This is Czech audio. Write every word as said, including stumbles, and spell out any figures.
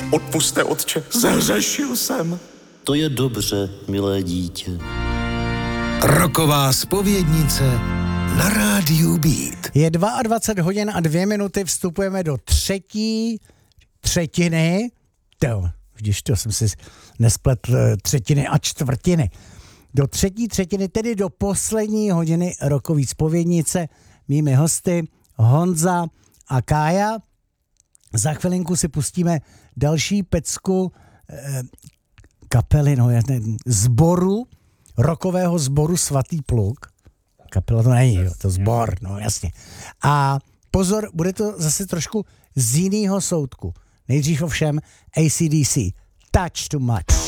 Odpusťte, otče, zhřešil jsem. To je dobře, milé dítě. Roková zpovědnice na rádiu Beat. Je dvacet dva hodin a dvě minuty, vstupujeme do třetí třetiny. To, když to jsem si nespletl třetiny a čtvrtiny. Do třetí třetiny, tedy do poslední hodiny rokový zpovědnice. Mými hosty Honza a Kája. Za chvilinku si pustíme další pecku eh, kapely, no, zboru, rokového sboru Svatý pluk. Kapela to není, jo, to sbor, no jasně. A pozor, bude to zase trošku z jiného soudku. Nejdřív ovšem A C D C. Touch Too Much.